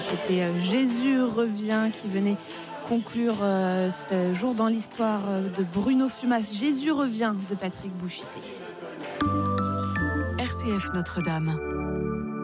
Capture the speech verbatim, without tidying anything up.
C'était euh, Jésus revient qui venait conclure euh, ce jour dans l'histoire euh, de Bruno Fumas. Jésus revient de Patrick Bouchité. R C F Notre-Dame.